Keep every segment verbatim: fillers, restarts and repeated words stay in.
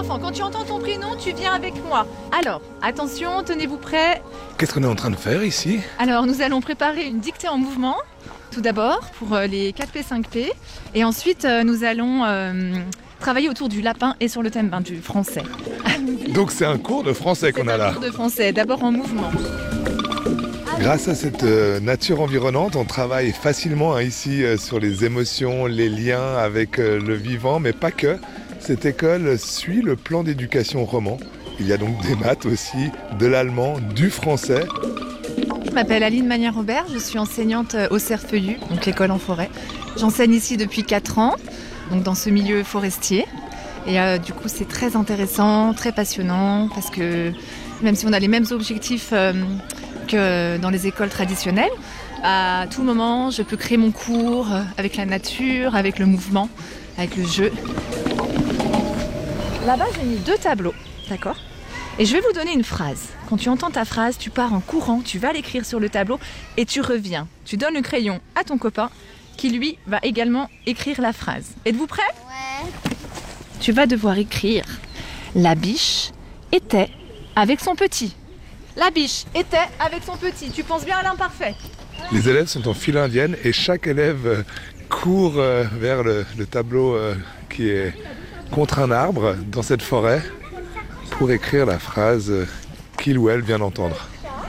enfants, quand tu entends ton prénom, tu viens avec moi. Alors, attention, tenez-vous prêts. Qu'est-ce qu'on est en train de faire ici ? Alors, nous allons préparer une dictée en mouvement, tout d'abord, pour euh, les quatre P, cinq P. Et ensuite, euh, nous allons euh, travailler autour du lapin et sur le thème ben, du français. Donc c'est un cours de français qu'on C'est a un là. cours de français, d'abord en mouvement. Grâce à cette euh, nature environnante, on travaille facilement hein, ici euh, sur les émotions, les liens avec euh, le vivant, mais pas que. Cette école suit le plan d'éducation roman. Il y a donc des maths aussi, de l'allemand, du français. Je m'appelle Aline Magnin-Robert, je suis enseignante au Cerfeuillu, donc l'école en forêt. J'enseigne ici depuis quatre ans, donc dans ce milieu forestier. Et euh, du coup, c'est très intéressant, très passionnant, parce que même si on a les mêmes objectifs euh, que dans les écoles traditionnelles, à tout moment, je peux créer mon cours avec la nature, avec le mouvement, avec le jeu. Là-bas, j'ai mis deux tableaux, d'accord ? Et je vais vous donner une phrase. Quand tu entends ta phrase, tu pars en courant, tu vas l'écrire sur le tableau et tu reviens. Tu donnes le crayon à ton copain qui, lui, va également écrire la phrase. Êtes-vous prêts ? Ouais. Tu vas devoir écrire « La biche était avec son petit ». La biche était avec son petit. Tu penses bien à l'imparfait. Les élèves sont en file indienne et chaque élève euh, court euh, vers le, le tableau euh, qui est contre un arbre dans cette forêt pour écrire la phrase euh, qu'il ou elle vient d'entendre.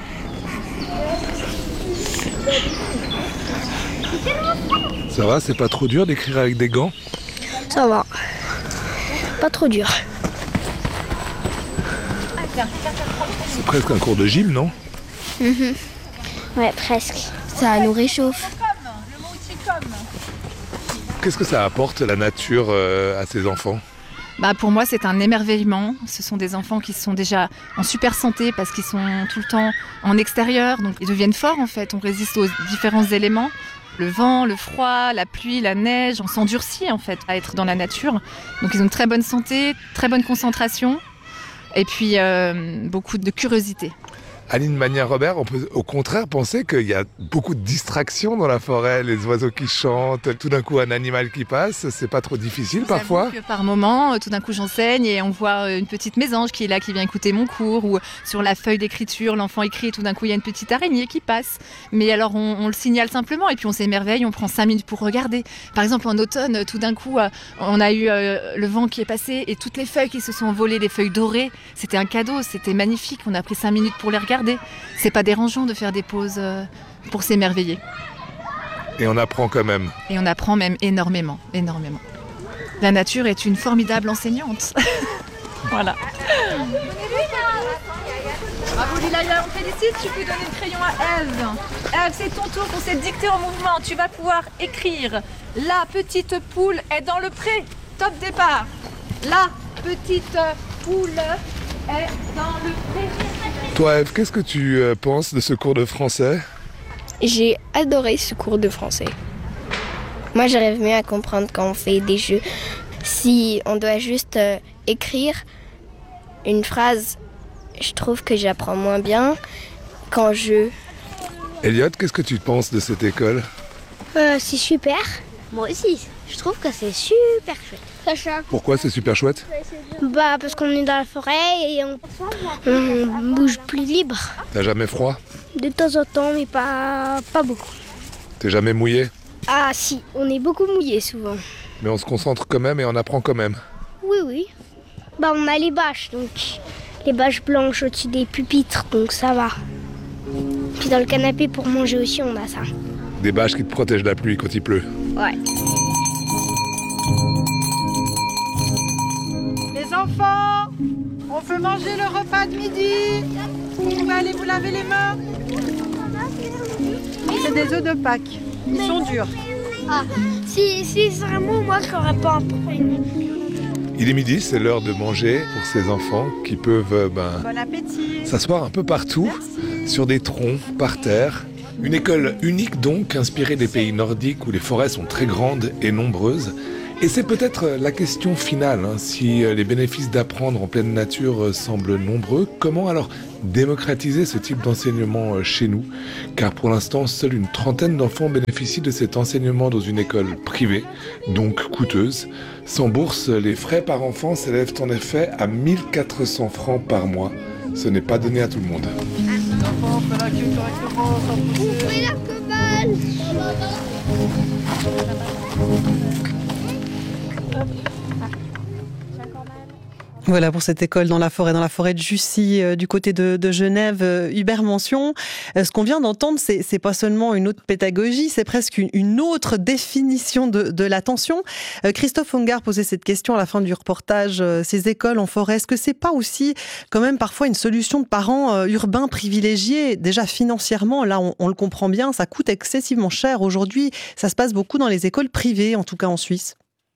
Ça va, c'est pas trop dur d'écrire avec des gants ? Ça va. Pas trop dur. C'est presque un cours de gym, non ? Mmh. Ouais, presque. Ça nous réchauffe. Qu'est-ce que ça apporte, la nature, euh, à ces enfants ? Bah pour moi, c'est un émerveillement. Ce sont des enfants qui sont déjà en super santé parce qu'ils sont tout le temps en extérieur. Donc ils deviennent forts en fait. On résiste aux différents éléments. Le vent, le froid, la pluie, la neige. On s'endurcit en fait à être dans la nature. Donc ils ont une très bonne santé, très bonne concentration. Et puis euh, beaucoup de curiosité. Aline Magnin-Robert, on peut au contraire penser qu'il y a beaucoup de distractions dans la forêt, les oiseaux qui chantent, tout d'un coup un animal qui passe, c'est pas trop difficile parfois ? J'avoue que par moment, tout d'un coup j'enseigne et on voit une petite mésange qui est là, qui vient écouter mon cours, ou sur la feuille d'écriture, l'enfant écrit et tout d'un coup il y a une petite araignée qui passe. Mais alors on, on le signale simplement et puis on s'émerveille, on prend cinq minutes pour regarder. Par exemple en automne, tout d'un coup on a eu le vent qui est passé et toutes les feuilles qui se sont envolées, les feuilles dorées, c'était un cadeau, c'était magnifique, on a pris cinq minutes pour les regarder. C'est pas dérangeant de faire des pauses pour s'émerveiller. Et on apprend quand même. Et on apprend même énormément, énormément. La nature est une formidable enseignante. Voilà. Bravo Lilaya, on te félicite, tu peux donner le crayon à Ève. Ève, c'est ton tour pour cette dictée en mouvement. Tu vas pouvoir écrire « La petite poule est dans le pré ». Top départ. La petite poule est dans le pré. Toi Ève, qu'est-ce que tu euh, penses de ce cours de français ? J'ai adoré ce cours de français. Moi, j'arrive mieux à comprendre quand on fait des jeux. Si on doit juste euh, écrire une phrase, je trouve que j'apprends moins bien qu'en jeu. Elliot, qu'est-ce que tu penses de cette école ? euh, C'est super. Moi aussi, je trouve que c'est super chouette. Sacha. Pourquoi c'est super chouette ? Bah parce qu'on est dans la forêt et on, on bouge plus libre. T'as jamais froid ? De temps en temps, mais pas, pas beaucoup. T'es jamais mouillé ? Ah si, on est beaucoup mouillé souvent. Mais on se concentre quand même et on apprend quand même. Oui, oui. Bah on a les bâches, donc les bâches blanches au-dessus des pupitres, donc ça va. Puis dans le canapé pour manger aussi, on a ça. Des bâches qui te protègent de la pluie quand il pleut. Ouais. Les enfants, on peut manger le repas de midi. Vous pouvez aller vous laver les mains. C'est des œufs de Pâques. Ils sont durs. Ah, si, si c'est vraiment moi qui n'aurais pas un problème. Il est midi, c'est l'heure de manger pour ces enfants qui peuvent euh, ben, Bon appétit. s'asseoir un peu partout, sur des troncs, par terre. Une école unique donc, inspirée des pays nordiques où les forêts sont très grandes et nombreuses. Et c'est peut-être la question finale, hein. Si les bénéfices d'apprendre en pleine nature semblent nombreux, comment alors démocratiser ce type d'enseignement chez nous? Car pour l'instant, seule une trentaine d'enfants bénéficient de cet enseignement dans une école privée, donc coûteuse. Sans bourse, les frais par enfant s'élèvent en effet à mille quatre cents francs par mois. Ce n'est pas donné à tout le monde. Ouvrez la cabane. Voilà pour cette école dans la forêt, dans la forêt de Jussy, euh, du côté de, de Genève, euh, Hubert Mention. Euh, ce qu'on vient d'entendre, c'est, c'est pas seulement une autre pédagogie, c'est presque une, une autre définition de, de l'attention. Euh, Christophe Ongard posait cette question à la fin du reportage. Euh, ces écoles en forêt, est-ce que c'est pas aussi quand même parfois une solution de parents euh, urbains privilégiés? Déjà financièrement, là on, on le comprend bien, ça coûte excessivement cher. Aujourd'hui, ça se passe beaucoup dans les écoles privées, en tout cas en Suisse.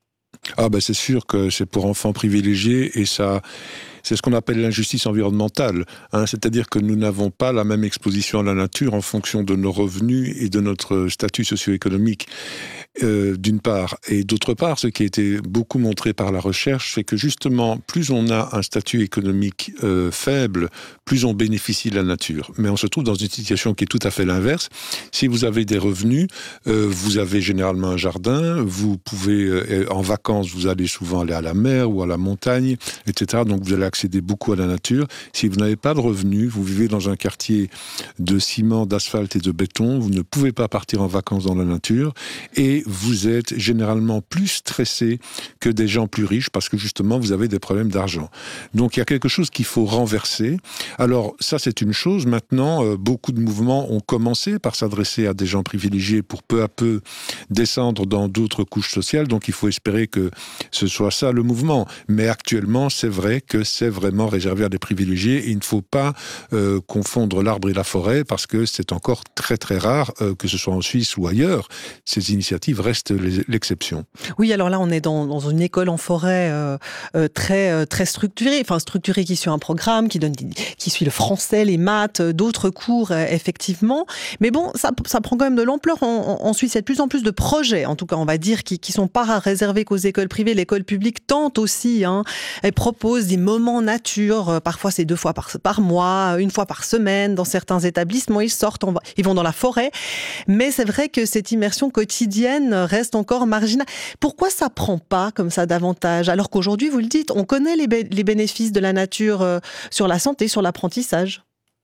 Ah ben c'est sûr que c'est pour enfants privilégiés et ça, c'est ce qu'on appelle l'injustice environnementale. Hein, c'est-à-dire que nous n'avons pas la même exposition à la nature en fonction de nos revenus et de notre statut socio-économique. Euh, d'une part, et d'autre part, ce qui a été beaucoup montré par la recherche, c'est que justement, plus on a un statut économique euh, faible, plus on bénéficie de la nature. Mais on se trouve dans une situation qui est tout à fait l'inverse. Si vous avez des revenus, euh, vous avez généralement un jardin, vous pouvez, euh, en vacances, vous allez souvent aller à la mer ou à la montagne, et cetera. Donc vous allez accéder beaucoup à la nature. Si vous n'avez pas de revenus, vous vivez dans un quartier de ciment, d'asphalte et de béton, vous ne pouvez pas partir en vacances dans la nature, et vous êtes généralement plus stressé que des gens plus riches parce que justement vous avez des problèmes d'argent. Donc il y a quelque chose qu'il faut renverser. Alors ça c'est une chose. Maintenant, euh, beaucoup de mouvements ont commencé par s'adresser à des gens privilégiés pour peu à peu descendre dans d'autres couches sociales. Donc il faut espérer que ce soit ça le mouvement. Mais actuellement c'est vrai que c'est vraiment réservé à des privilégiés et il ne faut pas euh, confondre l'arbre et la forêt parce que c'est encore très très rare euh, que ce soit en Suisse ou ailleurs. Ces initiatives restent l'exception. Oui, alors là, on est dans, dans une école en forêt euh, euh, très, euh, très structurée, enfin structurée qui suit un programme, qui, donne, qui suit le français, les maths, d'autres cours, euh, effectivement. Mais bon, ça, ça prend quand même de l'ampleur. En, en Suisse, il y a de plus en plus de projets, en tout cas, on va dire, qui ne sont pas réservés qu'aux écoles privées. L'école publique tente aussi. Hein. Elle propose des moments nature. Parfois, c'est deux fois par, par mois, une fois par semaine. Dans certains établissements, ils sortent, on va, ils vont dans la forêt. Mais c'est vrai que cette immersion quotidienne reste encore marginal. Pourquoi ça prend pas comme ça davantage? Alors qu'aujourd'hui, vous le dites, on connaît les, bé- les bénéfices de la nature euh, sur la santé, sur l'apprentissage.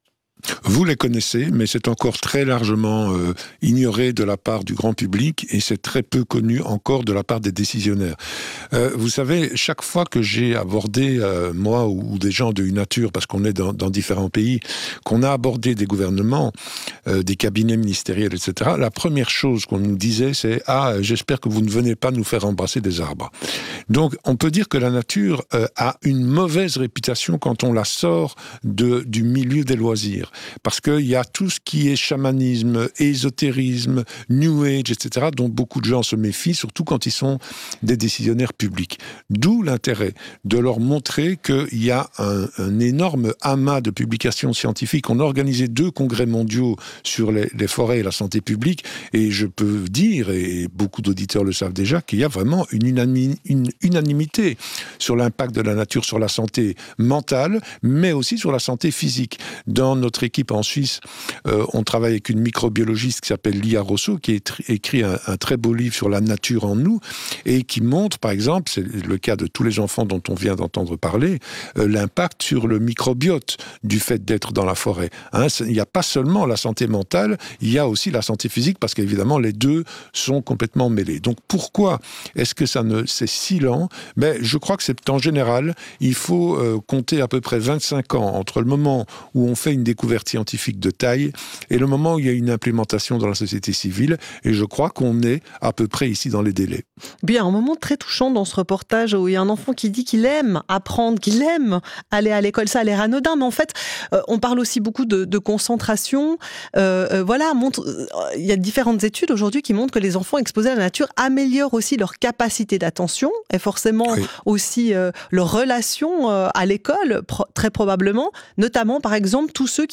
Vous les connaissez, mais c'est encore très largement euh, ignoré de la part du grand public et c'est très peu connu encore de la part des décisionnaires. Euh, vous savez, chaque fois que j'ai abordé, euh, moi ou, ou des gens de Unature, parce qu'on est dans, dans différents pays, qu'on a abordé des gouvernements, euh, des cabinets ministériels, et cetera, la première chose qu'on nous disait, c'est « Ah, j'espère que vous ne venez pas nous faire embrasser des arbres ». Donc, on peut dire que la nature euh, a une mauvaise réputation quand on la sort de, du milieu des loisirs. Parce qu'il y a tout ce qui est chamanisme, ésotérisme, New Age, et cetera, dont beaucoup de gens se méfient, surtout quand ils sont des décisionnaires publics. D'où l'intérêt de leur montrer qu'il y a un, un énorme amas de publications scientifiques. On a organisé deux congrès mondiaux sur les, les forêts et la santé publique, et je peux dire, et beaucoup d'auditeurs le savent déjà, qu'il y a vraiment une, unanimi, une unanimité sur l'impact de la nature sur la santé mentale, mais aussi sur la santé physique. Dans notre équipe en Suisse, euh, on travaille avec une microbiologiste qui s'appelle Lia Rosso, qui a écrit un, un très beau livre sur la nature en nous, et qui montre, par exemple, c'est le cas de tous les enfants dont on vient d'entendre parler, euh, l'impact sur le microbiote du fait d'être dans la forêt. Hein, il n'y a pas seulement la santé mentale, il y a aussi la santé physique, parce qu'évidemment, les deux sont complètement mêlés. Donc, pourquoi est-ce que ça ne, c'est si lent? Ben, je crois que c'est en général, il faut euh, compter à peu près vingt-cinq ans entre le moment où on fait une découverte scientifique de taille et le moment où il y a une implémentation dans la société civile, et je crois qu'on est à peu près ici dans les délais. Bien, un moment très touchant dans ce reportage où il y a un enfant qui dit qu'il aime apprendre, qu'il aime aller à l'école. Ça a l'air anodin, mais en fait, euh, on parle aussi beaucoup de, de concentration. Euh, euh, voilà, montre, euh, il y a différentes études aujourd'hui qui montrent que les enfants exposés à la nature améliorent aussi leur capacité d'attention et forcément oui. aussi euh, leur relation euh, à l'école, pro- très probablement, notamment par exemple tous ceux qui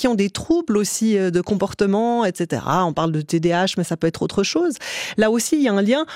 qui ont des troubles aussi de comportement, et cetera. On parle de T D A H, mais ça peut être autre chose. Là aussi, il y a un lien,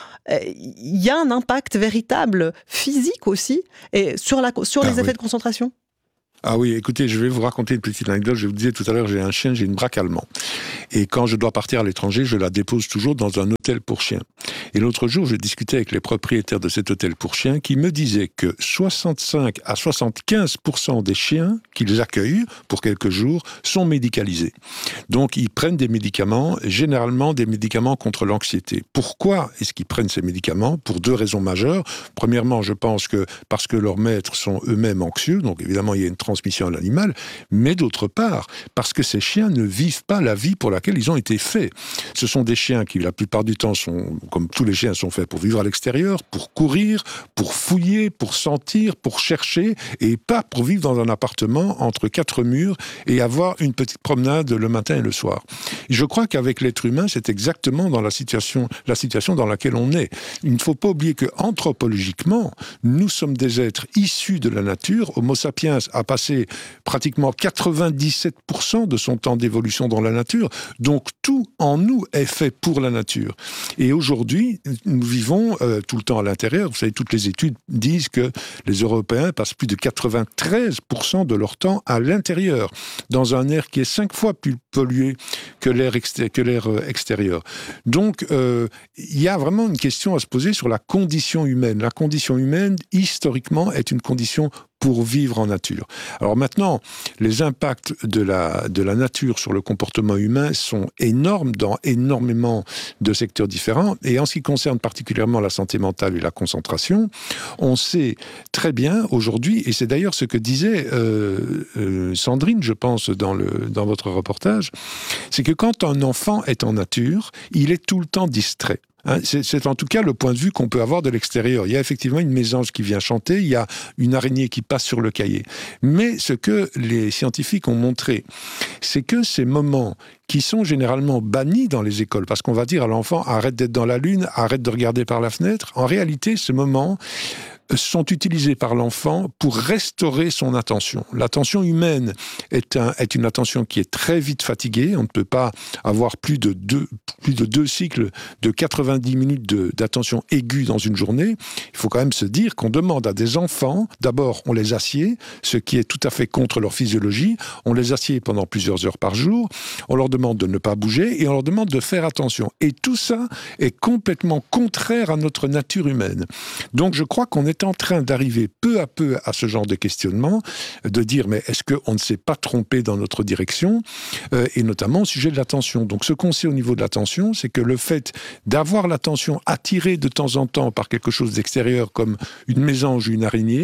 il y a un impact véritable physique aussi et sur, la, sur les ah, effets oui. de concentration. Ah oui, écoutez, je vais vous raconter une petite anecdote. Je vous disais tout à l'heure, j'ai un chien, j'ai une braque allemand. Et quand je dois partir à l'étranger, je la dépose toujours dans un hôtel pour chiens. Et l'autre jour, je discutais avec les propriétaires de cet hôtel pour chiens qui me disaient que soixante-cinq à soixante-quinze pour cent des chiens qu'ils accueillent pour quelques jours sont médicalisés. Donc, ils prennent des médicaments, généralement des médicaments contre l'anxiété. Pourquoi est-ce qu'ils prennent ces médicaments ? Pour deux raisons majeures. Premièrement, je pense que parce que leurs maîtres sont eux-mêmes anxieux, donc évidemment, il y a une transmission à l'animal, mais d'autre part, parce que ces chiens ne vivent pas la vie pour laquelle ils ont été faits. Ce sont des chiens qui, la plupart du temps, sont, comme tous les chiens, sont faits pour vivre à l'extérieur, pour courir, pour fouiller, pour sentir, pour chercher, et pas pour vivre dans un appartement entre quatre murs et avoir une petite promenade le matin et le soir. Et je crois qu'avec l'être humain, c'est exactement dans la situation, la situation dans laquelle on est. Il ne faut pas oublier que, anthropologiquement, nous sommes des êtres issus de la nature. Homo sapiens a passé pratiquement quatre-vingt-dix-sept pour cent de son temps d'évolution dans la nature. Donc tout en nous est fait pour la nature. Et aujourd'hui, nous vivons euh, tout le temps à l'intérieur. Vous savez, toutes les études disent que les Européens passent plus de quatre-vingt-treize pour cent de leur temps à l'intérieur, dans un air qui est cinq fois plus pollué que l'air, exté- que l'air euh, extérieur. Donc, euh, il y a vraiment une question à se poser sur la condition humaine. La condition humaine, historiquement, est une condition pour vivre en nature. Alors maintenant, les impacts de la, de la nature sur le comportement humain sont énormes dans énormément de secteurs différents. Et en ce qui concerne particulièrement la santé mentale et la concentration, on sait très bien aujourd'hui, et c'est d'ailleurs ce que disait euh, euh, Sandrine, je pense, dans, le, dans votre reportage, c'est que quand un enfant est en nature, il est tout le temps distrait. Hein, c'est, c'est en tout cas le point de vue qu'on peut avoir de l'extérieur. Il y a effectivement une mésange qui vient chanter, il y a une araignée qui passe sur le cahier. Mais ce que les scientifiques ont montré, c'est que ces moments qui sont généralement bannis dans les écoles, parce qu'on va dire à l'enfant « arrête d'être dans la lune, arrête de regarder par la fenêtre », en réalité, ces moments sont utilisés par l'enfant pour restaurer son attention. L'attention humaine est, un, est une attention qui est très vite fatiguée. On ne peut pas avoir plus de deux, plus de deux cycles de quatre-vingt-dix minutes de, d'attention aiguë dans une journée. Il faut quand même se dire qu'on demande à des enfants, d'abord on les assied, ce qui est tout à fait contre leur physiologie, on les assied pendant plusieurs heures par jour, on leur demande de ne pas bouger et on leur demande de faire attention. Et tout ça est complètement contraire à notre nature humaine. Donc je crois qu'on est en train d'arriver peu à peu à ce genre de questionnement, de dire mais est-ce qu'on ne s'est pas trompé dans notre direction, euh, et notamment au sujet de l'attention. Donc ce qu'on sait au niveau de l'attention, c'est que le fait d'avoir l'attention attirée de temps en temps par quelque chose d'extérieur comme une mésange ou une araignée,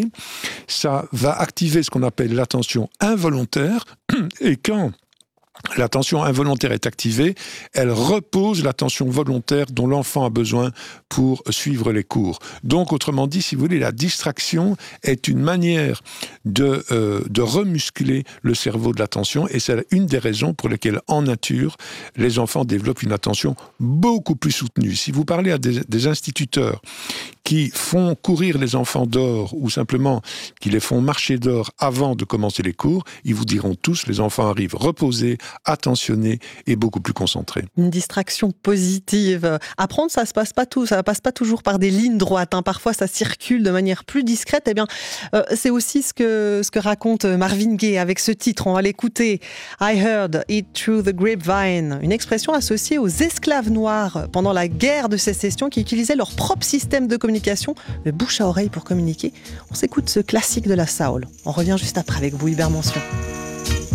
ça va activer ce qu'on appelle l'attention involontaire, et quand l'attention involontaire est activée, elle repose l'attention volontaire dont l'enfant a besoin pour suivre les cours. Donc, autrement dit, si vous voulez, la distraction est une manière de, euh, de remuscler le cerveau de l'attention, et c'est une des raisons pour lesquelles, en nature, les enfants développent une attention beaucoup plus soutenue. Si vous parlez à des, des instituteurs qui font courir les enfants dehors, ou simplement qui les font marcher dehors avant de commencer les cours, ils vous diront tous, les enfants arrivent reposés, attentionnés et beaucoup plus concentrés. Une distraction positive. Apprendre, ça se passe pas tout, ça passe pas toujours par des lignes droites. Hein. Parfois, ça circule de manière plus discrète. Eh bien, euh, c'est aussi ce que ce que raconte Marvin Gaye avec ce titre. On va l'écouter. I heard it through the grapevine. Une expression associée aux esclaves noirs pendant la guerre de sécession qui utilisaient leur propre système de communication, le bouche à oreille pour communiquer. On s'écoute ce classique de la soul. On revient juste après avec vous, Hubert Mention.